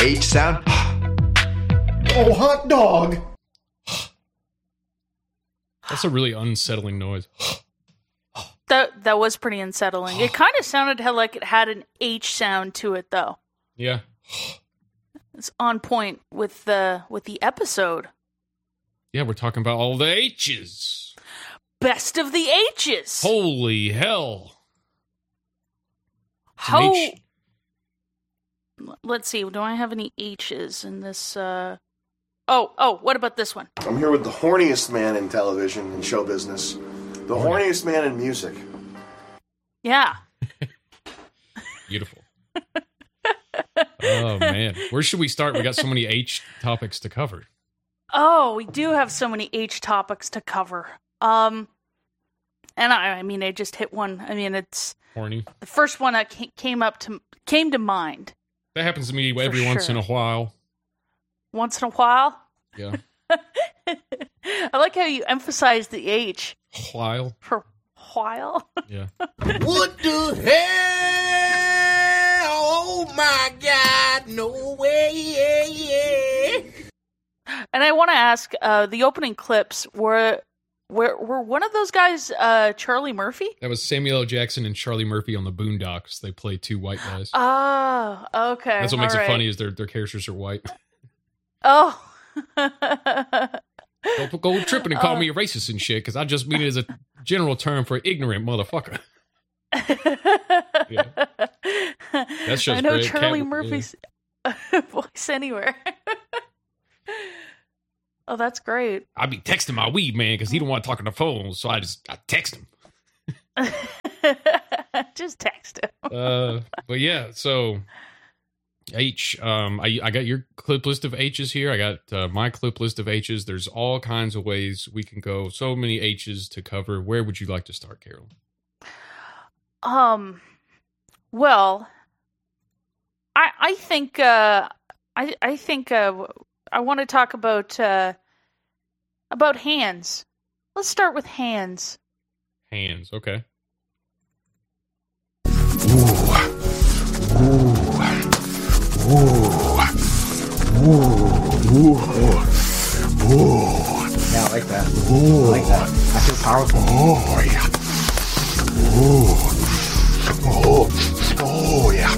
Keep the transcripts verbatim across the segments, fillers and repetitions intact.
H sound. Oh, hot dog. That's a really unsettling noise. That that was pretty unsettling. It kind of sounded like it had an H sound to it, though. Yeah. It's on point with the with the episode. Yeah, we're talking about all the H's. Best of the H's. Holy hell. It's an How? H. Let's see. Do I have any H's in this? Uh... Oh, oh. What about this one? I'm here with the horniest man in television and show business. The horniest man in music. Yeah. Beautiful. Oh, man. Where should we start? We got so many H topics to cover. Oh, we do have so many H topics to cover. Um, and I, I mean, I just hit one. I mean, it's Horny. the first one that came up to came to mind. That happens to me every For once sure. in a while. Once in a while. Yeah. I like how you emphasize the H While. for while. Yeah. What the hell? Oh my God, no way. And I want to ask, uh, the opening clips were were were one of those guys uh, Charlie Murphy? That was Samuel L. Jackson and Charlie Murphy on the Boondocks. They play two white guys. Oh, okay. That's what makes all it right. funny is their their characters are white. Oh. Don't go tripping and call Uh. me a racist and shit, because I just mean it as a general term for ignorant motherfucker. Yeah. That's just I know great. Charlie Cat- Murphy's voice anywhere. Oh, that's great. I be texting my weed man because he don't want to talk on the phone, so I just I text him. Just text him. Uh, but yeah, so H, um, I I got your clip list of H's here. I got uh, my clip list of H's. There's all kinds of ways we can go. So many H's to cover. Where would you like to start, Carol? Um, well, I I think uh, I I think uh, I want to talk about uh, about hands. Let's start with hands. Hands, okay. Yeah, I like that. I like that. I feel powerful. Oh, yeah. Oh, oh, oh, yeah.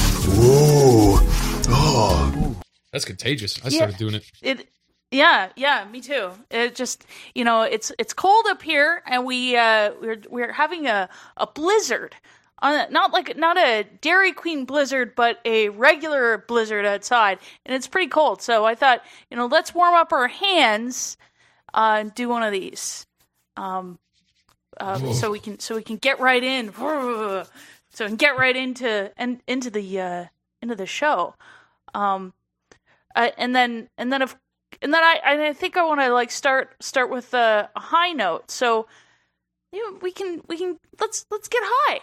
Oh, oh. That's contagious. I Yeah. started doing it. It, yeah, yeah, me too. It just, you know, it's it's cold up here, and we uh, we're we're having a a blizzard. Uh, not like not a Dairy Queen blizzard, but a regular blizzard outside, and it's pretty cold. So I thought, you know, let's warm up our hands uh, and do one of these, um, uh, so we can so we can get right in, so we can get right into and into the uh, into the show, um, uh, and then and then if and then I I think I want to like start start with a, a high note. So you know, we can we can let's let's get high.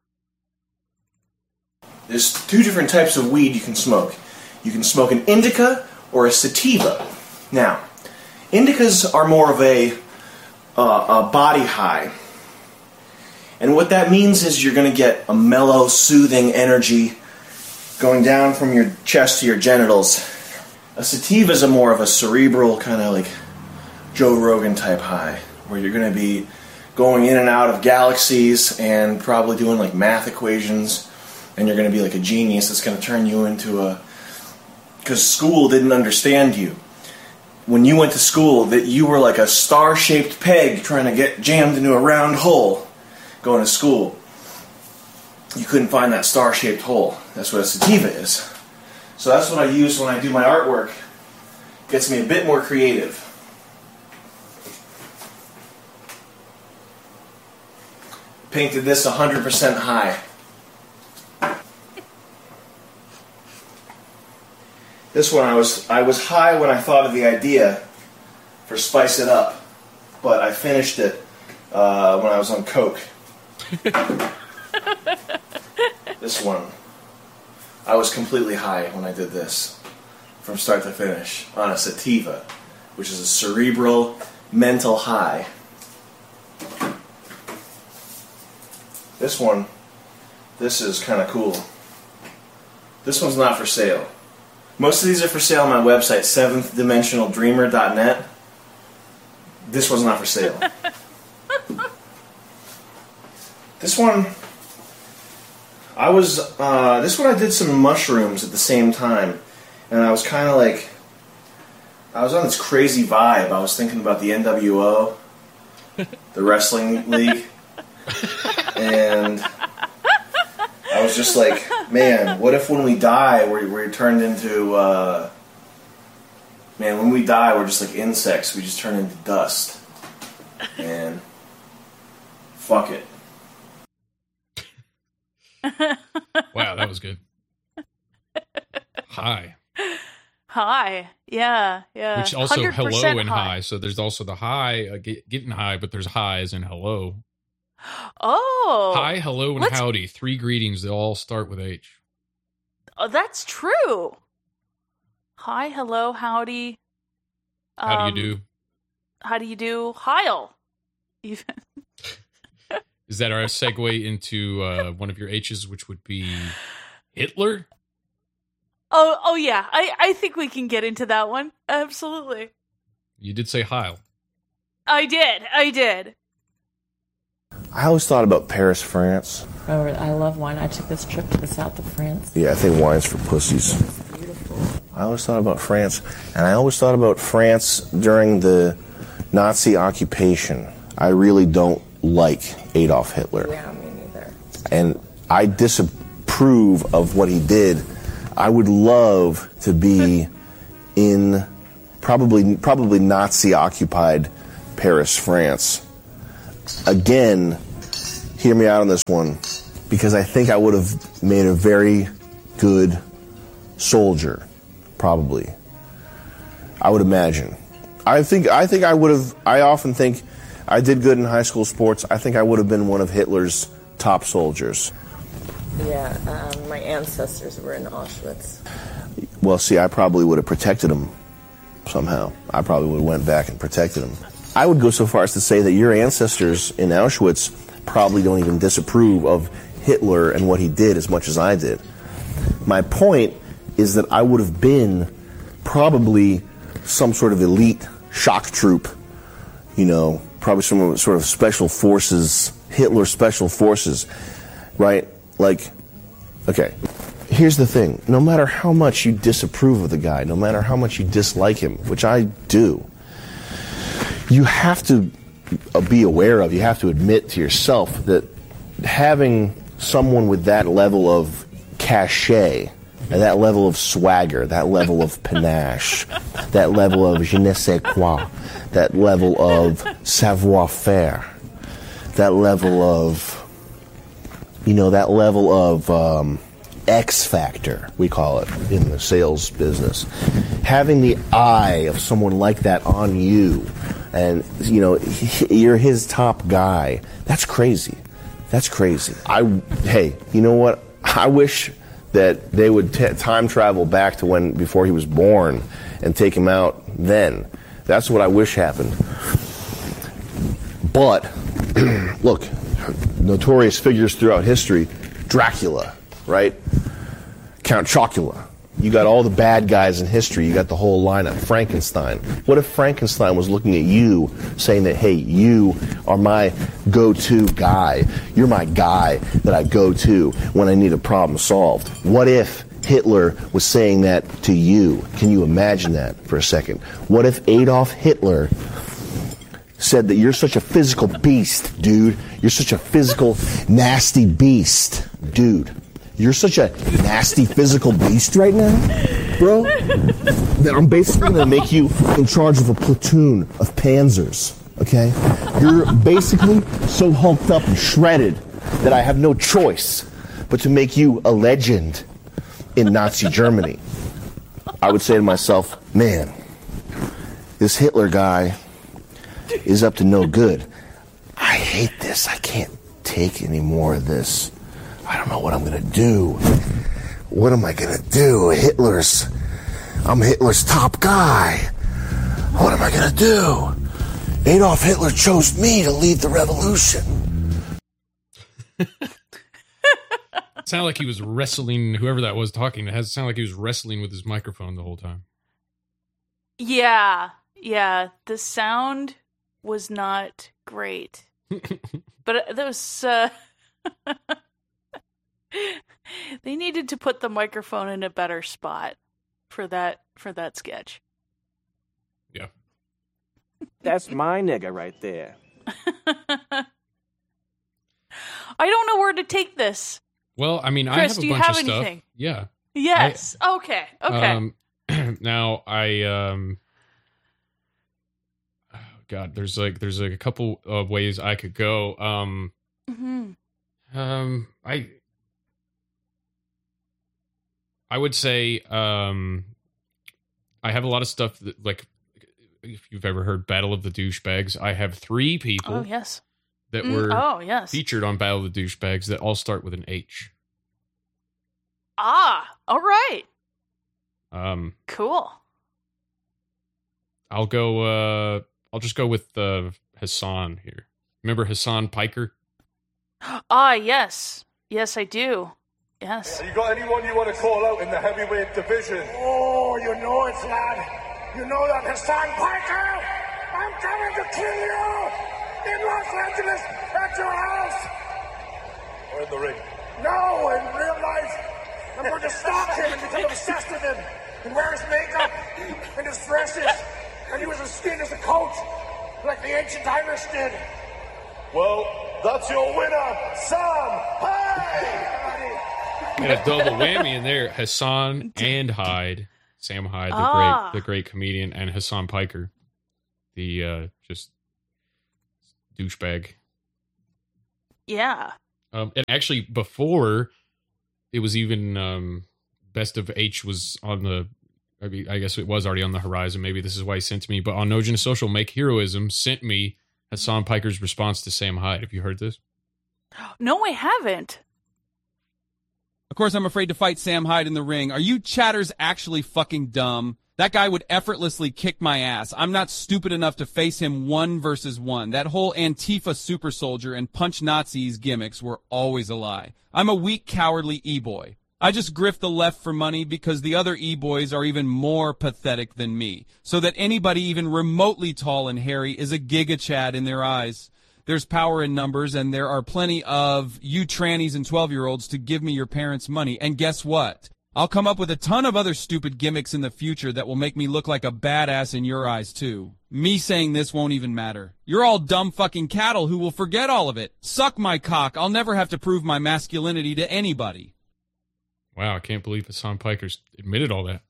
There's two different types of weed you can smoke. You can smoke an indica or a sativa. Now, indicas are more of a, uh, a body high. And what that means is you're going to get a mellow, soothing energy going down from your chest to your genitals. A sativa is a more of a cerebral, kind of like Joe Rogan type high, where you're going to be going in and out of galaxies and probably doing like math equations. And you're going to be like a genius that's going to turn you into a... Because school didn't understand you. When you went to school, that you were like a star-shaped peg trying to get jammed into a round hole going to school. You couldn't find that star-shaped hole. That's what a sativa is. So that's what I use when I do my artwork. Gets me a bit more creative. Painted this one hundred percent high. This one, I was I was high when I thought of the idea for Spice It Up, but I finished it uh, when I was on coke. This one, I was completely high when I did this, from start to finish, on a sativa, which is a cerebral, mental high. This one, this is kind of cool. This one's not for sale. Most of these are for sale on my website, seventh dimensional dreamer dot net. This one's not for sale. This one, I was, uh, this one I did some mushrooms at the same time. And I was kind of like, I was on this crazy vibe. I was thinking about the N W O, the wrestling league. And I was just like, man, what if when we die, we're, we're turned into, uh, man, when we die, we're just like insects. We just turn into dust. And fuck it. Wow, that was good. Hi. Hi. Yeah, yeah. Which also one hundred percent hello and hi. So there's also the hi, uh, get, getting high, but there's hi as in hello. Oh. Hi, hello, and Let's- howdy. Three greetings. They all start with H. Oh, that's true. Hi, hello, howdy. How Um, do you do? How do you do? Heil. Even. Is that our segue into uh, one of your H's, which would be Hitler? Oh, oh yeah. I, I think we can get into that one. Absolutely. You did say Heil. I did. I did. I always thought about Paris, France. Oh, I love wine. I took this trip to the south of France. Yeah, I think wine's for pussies. Beautiful. I always thought about France, and I always thought about France during the Nazi occupation. I really don't like Adolf Hitler. Yeah, me neither. And I disapprove of what he did. I would love to be in probably probably Nazi-occupied Paris, France. Again, hear me out on this one, because I think I would have made a very good soldier, probably. I would imagine. I think I think I would have. I often think I did good in high school sports. I think I would have been one of Hitler's top soldiers. Yeah, um, my ancestors were in Auschwitz. Well, see, I probably would have protected him somehow. I probably would have went back and protected him. I would go so far as to say that your ancestors in Auschwitz probably don't even disapprove of Hitler and what he did as much as I did. My point is that I would have been probably some sort of elite shock troop, you know, probably some sort of special forces, Hitler special forces, right? Like, okay, here's the thing. No matter how much you disapprove of the guy, no matter how much you dislike him, which I do, you have to be aware of, you have to admit to yourself that having someone with that level of cachet, and that level of swagger, that level of panache, that level of je ne sais quoi, that level of savoir-faire, that level of, you know, that level of um, X factor, we call it in the sales business. Having the eye of someone like that on you, and, you know, he, you're his top guy, that's crazy. That's crazy. I, hey, you know what? I wish that they would t- time travel back to when, before he was born, and take him out then. That's what I wish happened. But, look, notorious figures throughout history, Dracula, right? Count Chocula. You got all the bad guys in history. You got the whole lineup. Frankenstein. What if Frankenstein was looking at you, saying that, hey, you are my go-to guy. You're my guy that I go to when I need a problem solved. What if Hitler was saying that to you? Can you imagine that for a second? What if Adolf Hitler said that you're such a physical beast, dude? You're such a physical, nasty beast, dude. You're such a nasty physical beast right now, bro, that I'm basically going to make you in charge of a platoon of panzers, okay? You're basically so hulked up and shredded that I have no choice but to make you a legend in Nazi Germany. I would say to myself, man, this Hitler guy is up to no good. I hate this. I can't take any more of this. I don't know what I'm going to do. What am I going to do? Hitler's... I'm Hitler's top guy. What am I going to do? Adolf Hitler chose me to lead the revolution. It sounded like he was wrestling, whoever that was talking. It has sounded like he was wrestling with his microphone the whole time. Yeah, yeah. The sound was not great. But that was... Uh, they needed to put the microphone in a better spot for that for that sketch. Yeah. That's my nigga right there. I don't know where to take this. Well, I mean, Chris, I have a do you bunch have of stuff. anything? Yeah. Yes. I, okay. Okay. Um, now I um. Oh God, there's like there's like a couple of ways I could go. Um. Mm-hmm. Um. I. I would say um. I have a lot of stuff that, like, if you've ever heard Battle of the Douchebags, I have three people. Oh yes. That mm, were oh, yes. featured on Battle of the Douchebags that all start with an H. Ah, all right. Um, cool. I'll go, uh, I'll just go with uh, Hassan here. Remember Hassan Piker? Ah, yes. Yes, I do. Yes. You got anyone you want to call out in the heavyweight division? Oh, you know it, lad. You know that Hassan Piker? I'm coming to kill you! In Los Angeles, at your house! Or in the ring? No, in real life. I'm going to stalk him and become obsessed with him. And wear his makeup and his dresses. And use his skin as a coat, like the ancient Irish did. Well, that's your winner, Sam Hyde! And a double whammy in there. Hassan and Hyde. Sam Hyde, the ah. great the great comedian, and Hassan Piker, the uh, just douchebag. Yeah. Um, and actually, before it was even um, Best of H was on the, I mean, I guess it was already on the horizon. Maybe this is why he sent to me. But on Nojin Social, Make Heroism sent me Hassan Piker's response to Sam Hyde. Have you heard this? No, I haven't. Of course, I'm afraid to fight Sam Hyde in the ring. Are you chatters actually fucking dumb? That guy would effortlessly kick my ass. I'm not stupid enough to face him one versus one. That whole Antifa super soldier and punch Nazis gimmicks were always a lie. I'm a weak, cowardly e-boy. I just grift the left for money because the other e-boys are even more pathetic than me. So that anybody even remotely tall and hairy is a giga-chad in their eyes. There's power in numbers, and there are plenty of you trannies and twelve-year-olds to give me your parents' money. And guess what? I'll come up with a ton of other stupid gimmicks in the future that will make me look like a badass in your eyes, too. Me saying this won't even matter. You're all dumb fucking cattle who will forget all of it. Suck my cock. I'll never have to prove my masculinity to anybody. Wow, I can't believe Hassan Piker's admitted all that.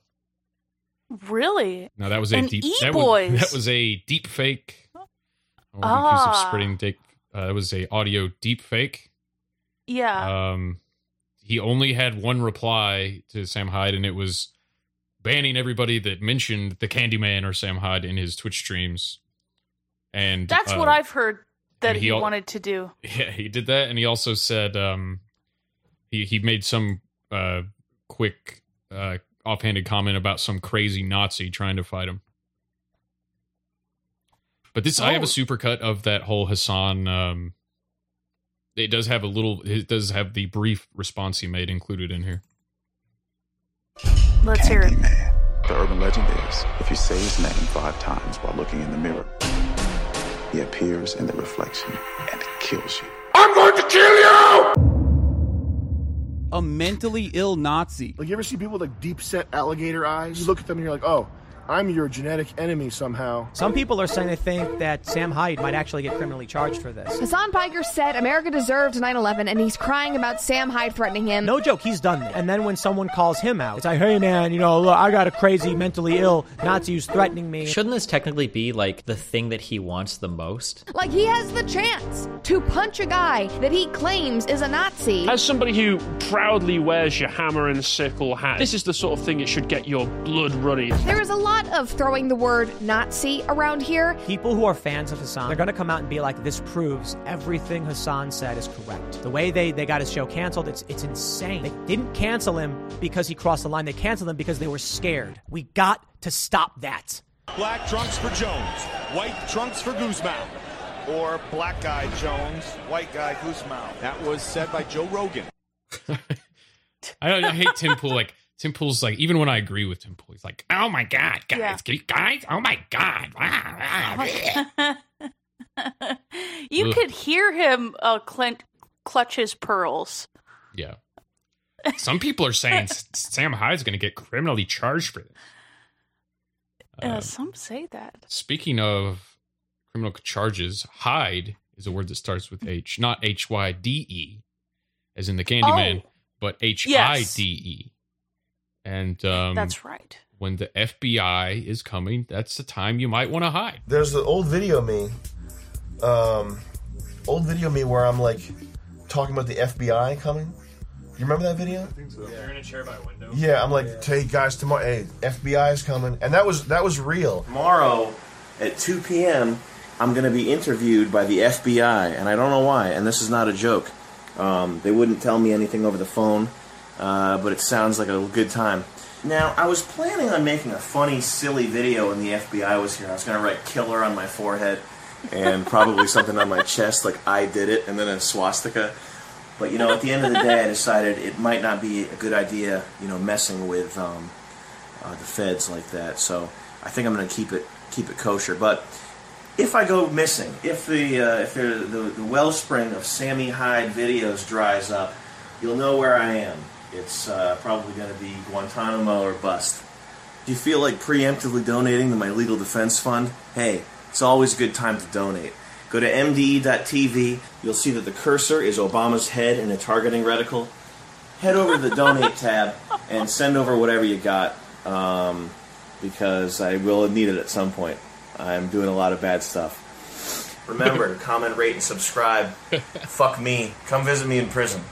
Really? No, that was a and deep. E-boys. That was, that was a deep fake. I was ah. accused of spreading dick. Uh, it was a audio deep fake. Yeah. Um, he only had one reply to Sam Hyde, and it was banning everybody that mentioned the Candyman or Sam Hyde in his Twitch streams. And that's uh, what I've heard that he, he al- wanted to do. Yeah, he did that, and he also said um, he he made some uh, quick uh, offhanded comment about some crazy Nazi trying to fight him. But this, oh. I have a supercut of that whole Hassan. Um, it does have a little. It does have the brief response he made included in here. Let's hear it. The urban legend is, if you say his name five times while looking in the mirror, he appears in the reflection and kills you. I'm going to kill you! A mentally ill Nazi. Like, you ever see people with like deep set alligator eyes? You look at them and you're like, oh, I'm your genetic enemy somehow. Some people are saying they think that Sam Hyde might actually get criminally charged for this. Hassan Piker said America deserved nine eleven, and he's crying about Sam Hyde threatening him. No joke, he's done that. And then when someone calls him out, it's like, hey man, you know, look, I got a crazy, mentally ill Nazi who's threatening me. Shouldn't this technically be like the thing that he wants the most? Like he has the chance to punch a guy that he claims is a Nazi. As somebody who proudly wears your hammer and sickle hat, this is the sort of thing that should get your blood running. There is a lot of throwing the word Nazi around here. People who are fans of Hassan, they're going to come out and be like, this proves everything Hassan said is correct. The way they, they got his show canceled, it's it's insane. They didn't cancel him because he crossed the line. They canceled him because they were scared. We got to stop that. Black trunks for Jones, white trunks for Guzman. Or black guy Jones, white guy Guzman. That was said by Joe Rogan. I don't. I hate Tim Pool. Like Tim Pool's like, even when I agree with Tim Pool, he's like, "Oh my god, guys, Yeah. can you guys, oh my god." You Ugh. could hear him uh, clen- clutch his pearls. Yeah. Some people are saying S- Sam Hyde's going to get criminally charged for this. Uh, some say that. Speaking of criminal charges, Hyde is a word that starts with H, not H Y D E, as in the Candyman, Oh. but H I D E. And um, That's right. when the F B I is coming, that's the time you might want to hide. There's the old video of me, um, old video of me where I'm like talking about the F B I coming. You remember that video? I think so. You're in a chair by a window. Yeah, I'm like, hey guys, tomorrow, hey, F B I is coming, and that was that was real. Tomorrow at two p.m., I'm going to be interviewed by the F B I, and I don't know why, and this is not a joke. Um, they wouldn't tell me anything over the phone, uh, but it sounds like a good time. Now, I was planning on making a funny, silly video when the F B I was here. I was going to write killer on my forehead and probably something on my chest like I did it, and then a swastika. But, you know, at the end of the day, I decided it might not be a good idea, you know, messing with um, uh, the feds like that. So I think I'm going to keep it keep it kosher. But if I go missing, if the uh, if the, the, the wellspring of Sammy Hyde videos dries up, you'll know where I am. It's uh, probably going to be Guantanamo or bust. Do you feel like preemptively donating to my legal defense fund? Hey, it's always a good time to donate. Go to M D E dot T V. You'll see that the cursor is Obama's head in a targeting reticle. Head over to the donate tab and send over whatever you got, um, because I will need it at some point. I'm doing a lot of bad stuff. Remember to comment, rate, and subscribe. Fuck me. Come visit me in prison.